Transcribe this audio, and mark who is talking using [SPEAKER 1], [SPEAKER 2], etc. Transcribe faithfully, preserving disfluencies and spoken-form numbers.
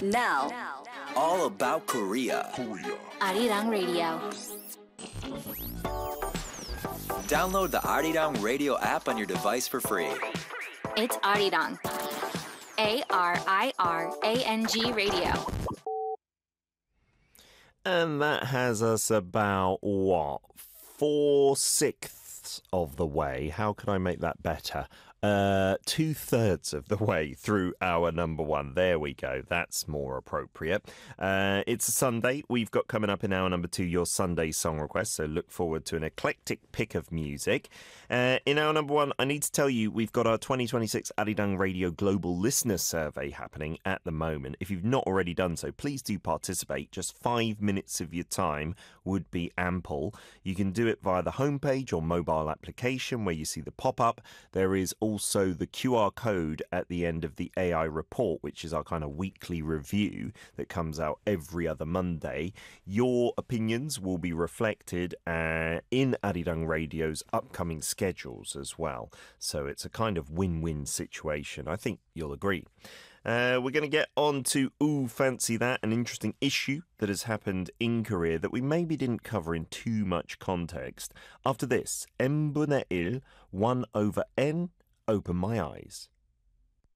[SPEAKER 1] Now, all about Korea.
[SPEAKER 2] Korea.
[SPEAKER 3] Arirang Radio.
[SPEAKER 1] Download the Arirang Radio app on your device for free.
[SPEAKER 3] It's Arirang. A R I R A N G Radio.
[SPEAKER 4] And that has us about, what, four-sixths of the way. How can I make that better? Uh, two-thirds of the way through our number one. There we go. That's more appropriate. Uh, it's a Sunday. We've got coming up in hour number two your Sunday song request, so look forward to an eclectic pick of music. Uh, in hour number one, I need to tell you we've got our twenty twenty-six Arirang Radio Global Listener Survey happening at the moment. If you've not already done so, please do participate. Just five minutes of your time would be ample. You can do it via the homepage or mobile application where you see the pop-up. There is also Also, the Q R code at the end of the A I report, which is our kind of weekly review that comes out every other Monday. Your opinions will be reflected uh, in Arirang Radio's upcoming schedules as well. So it's a kind of win-win situation. I think you'll agree. Uh, we're going to get on to Ooh, Fancy That, an interesting issue that has happened in Korea that we maybe didn't cover in too much context. After this, n분의 일, one over n, Open My Eyes.